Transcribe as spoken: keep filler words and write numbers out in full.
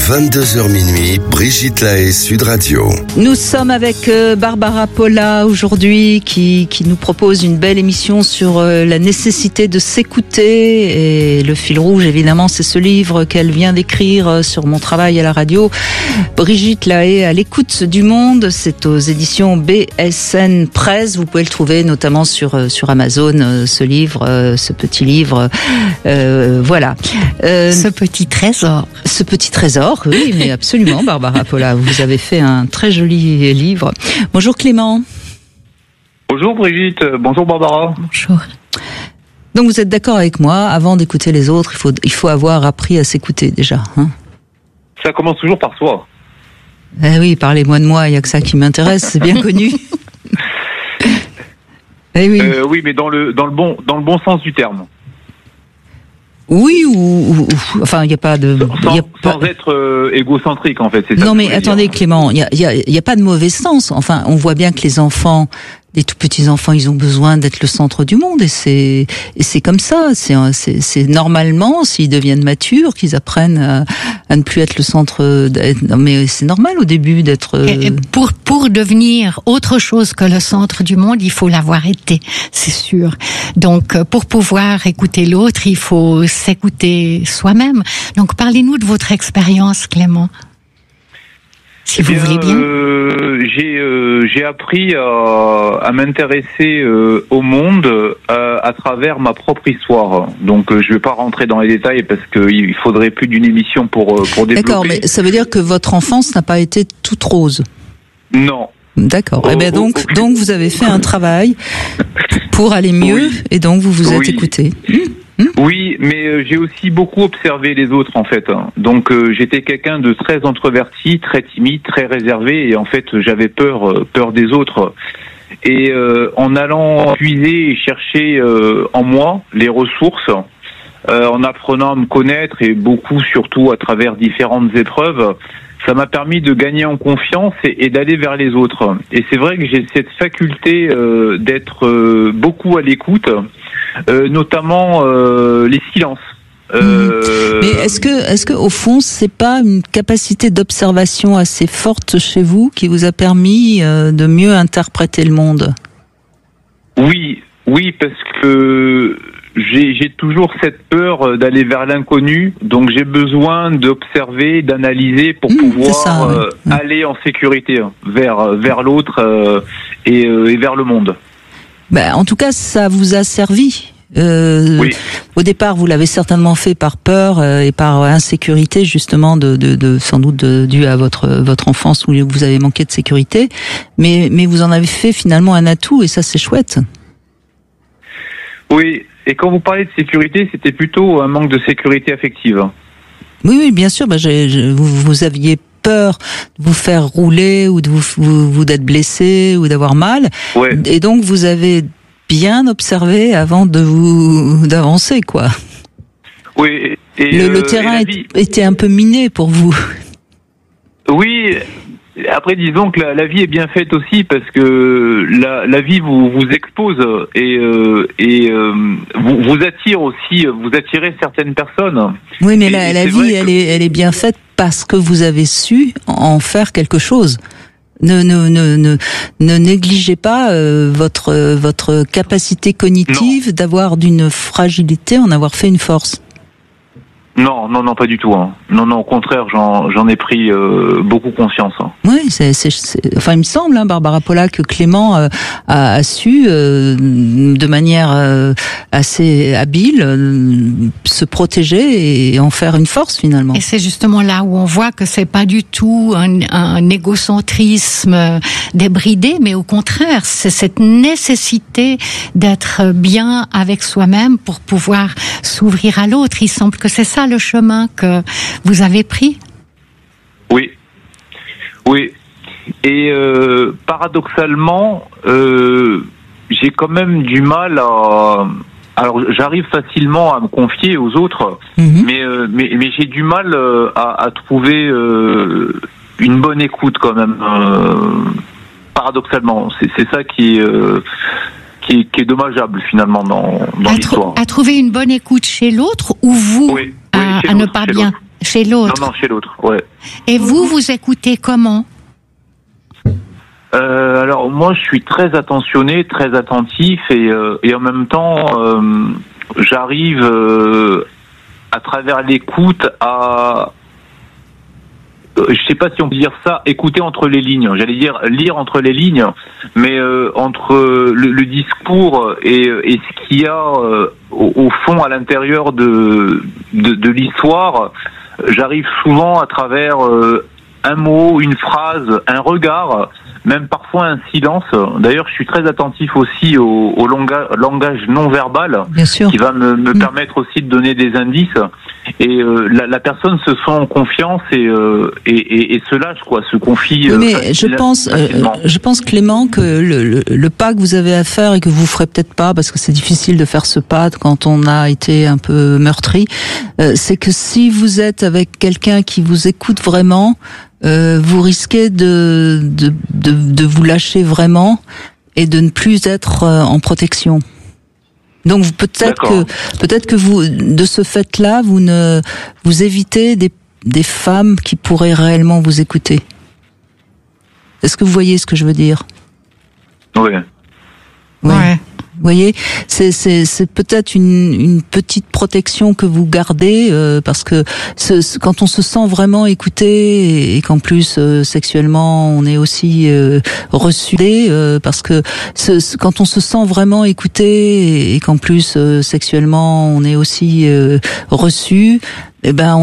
vingt-deux heures minuit, Brigitte Lahaie, Sud Radio. Nous sommes avec euh, Barbara Polla aujourd'hui qui, qui nous propose une belle émission sur euh, la nécessité de s'écouter. Et le fil rouge, évidemment, c'est ce livre qu'elle vient d'écrire euh, sur mon travail à la radio. Brigitte Lahaie, à l'écoute du monde. C'est aux éditions B S N Press. Vous pouvez le trouver notamment sur, euh, sur Amazon, euh, ce livre, euh, ce petit livre. Euh, voilà. Euh, ce petit trésor. Ce petit trésor, oui, mais absolument, Barbara Polla. Vous avez fait un très joli livre. Bonjour Clément. Bonjour Brigitte, bonjour Barbara. Bonjour. Donc vous êtes d'accord avec moi, avant d'écouter les autres, il faut, il faut avoir appris à s'écouter déjà. Hein, ça commence toujours par soi. Eh oui, parlez-moi de moi, il n'y a que ça qui m'intéresse, c'est bien connu. Eh oui. Euh, oui, mais dans le, dans, le bon, dans le bon sens du terme. Oui, ou, ou, ou enfin, il n'y a pas de... Sans, y a sans pas... être euh, égocentrique, en fait. C'est non, ça mais attendez, dire. Clément, il n'y a, y a, y a pas de mauvais sens. Enfin, on voit bien que les enfants, les tout petits enfants, ils ont besoin d'être le centre du monde. Et c'est, et c'est comme ça. C'est, c'est, c'est normalement, s'ils deviennent matures, qu'ils apprennent à, à ne plus être le centre... Non, mais c'est normal au début d'être... Et pour, pour devenir autre chose que le centre du monde, il faut l'avoir été, c'est sûr. Donc, pour pouvoir écouter l'autre, il faut s'écouter soi-même. Donc, parlez-nous de votre expérience, Clément. Si vous bien, voulez bien. Euh, j'ai, euh, j'ai appris à, à m'intéresser euh, au monde euh, à travers ma propre histoire. Donc, euh, je ne vais pas rentrer dans les détails parce qu'il faudrait plus d'une émission pour, euh, pour développer. D'accord, mais ça veut dire que votre enfance n'a pas été toute rose. Non. D'accord. Oh, eh bien donc, oh, oh. donc vous avez fait un travail pour aller mieux, oui. Et donc vous vous êtes oui. écouté. Mmh. Oui, mais euh, j'ai aussi beaucoup observé les autres en fait. Donc euh, j'étais quelqu'un de très introverti, très timide, très réservé, et en fait j'avais peur, euh, peur des autres. Et euh, en allant puiser et chercher euh, en moi les ressources, euh, en apprenant à me connaître et beaucoup surtout à travers différentes épreuves, ça m'a permis de gagner en confiance et, et d'aller vers les autres. Et c'est vrai que j'ai cette faculté euh, d'être euh, beaucoup à l'écoute, euh, notamment euh, les silences. Euh... Mais est-ce que, est-ce que au fond, c'est pas une capacité d'observation assez forte chez vous qui vous a permis euh, de mieux interpréter le monde ? Oui, oui, parce que j'ai, j'ai toujours cette peur d'aller vers l'inconnu, donc j'ai besoin d'observer, d'analyser pour mmh, pouvoir ça, ouais. euh, mmh. aller en sécurité vers vers l'autre euh, et, euh, et vers le monde. Ben, en tout cas, ça vous a servi. Euh, oui. Au départ, vous l'avez certainement fait par peur euh, et par insécurité, justement, de, de, de sans doute de, dû à votre votre enfance où vous avez manqué de sécurité. Mais mais vous en avez fait finalement un atout et ça, c'est chouette. Oui. Et quand vous parlez de sécurité, c'était plutôt un manque de sécurité affective. Oui, oui, bien sûr. Bah, j'ai, je, vous, vous aviez peur de vous faire rouler ou de vous, vous, vous d'être blessé ou d'avoir mal. Ouais. Et donc, vous avez bien observé avant de vous d'avancer, quoi. Oui. Et le, euh, le terrain et vie... était un peu miné pour vous. Oui. Après, disons que la, la vie est bien faite aussi parce que la, la vie vous, vous expose et, euh, et euh, vous, vous attire aussi, vous attirez certaines personnes. Oui, mais et, la, et la vie, elle, que... est, elle est bien faite parce que vous avez su en faire quelque chose. Ne, ne, ne, ne, ne négligez pas euh, votre, votre capacité cognitive non. d'avoir d'une fragilité en avoir fait une force. Non, non, non, pas du tout. Hein. Non, non, au contraire, j'en, j'en ai pris euh, beaucoup conscience. Hein. Oui, c'est, c'est, c'est, enfin, il me semble, hein, Barbara Polla, que Clément euh, a, a su, euh, de manière euh, assez habile, euh, se protéger et en faire une force finalement. Et c'est justement là où on voit que c'est pas du tout un, un égocentrisme débridé, mais au contraire, c'est cette nécessité d'être bien avec soi-même pour pouvoir s'ouvrir à l'autre. Il semble que c'est ça le chemin que vous avez pris. Oui, oui. Et euh, paradoxalement, euh, j'ai quand même du mal à. Alors, j'arrive facilement à me confier aux autres, mmh. mais, euh, mais mais j'ai du mal euh, à, à trouver euh, une bonne écoute quand même. Euh, paradoxalement, c'est c'est ça qui est. Euh, Qui est, qui est dommageable finalement dans, dans à l'histoire. Tr- à trouver une bonne écoute chez l'autre ou vous oui, oui, à, à ne pas bien Chez l'autre. Non, non, chez l'autre, ouais. Et vous, vous écoutez comment? Euh, alors moi, je suis très attentionné, très attentif, et, euh, et en même temps, euh, j'arrive euh, à travers l'écoute à, euh, je sais pas si on peut dire ça, écouter entre les lignes. J'allais dire lire entre les lignes, mais euh, entre le, le discours et, et ce qu'il y a euh, au, au fond à l'intérieur de de, de l'histoire, j'arrive souvent à travers euh, un mot, une phrase, un regard, même parfois un silence. D'ailleurs, je suis très attentif aussi au, au langage, langage non verbal, Bien sûr. qui va me, me Mmh. permettre aussi de donner des indices. Et euh, la, la personne se sent en confiance et, euh, et, et, et se lâche, quoi, se confie. Oui, euh, mais facile- je pense, euh, facilement. je pense Clément que le, le, le pas que vous avez à faire et que vous ferez peut-être pas parce que c'est difficile de faire ce pas quand on a été un peu meurtri, euh, c'est que si vous êtes avec quelqu'un qui vous écoute vraiment, euh, vous risquez de, de de de vous lâcher vraiment et de ne plus être euh, en protection. Donc vous- peut-être D'accord. que peut-être que vous de ce fait-là vous ne vous évitez des des femmes qui pourraient réellement vous écouter. Est-ce que vous voyez ce que je veux dire? Oui. Oui. Ouais. Vous voyez, c'est c'est c'est peut-être une une petite protection que vous gardez euh, parce que ce, ce- quand on se sent vraiment écouté et, et qu'en plus euh, sexuellement on est aussi euh, reçu euh, parce que ce, ce- quand on se sent vraiment écouté et, et qu'en plus euh, sexuellement on est aussi euh, reçu, eh ben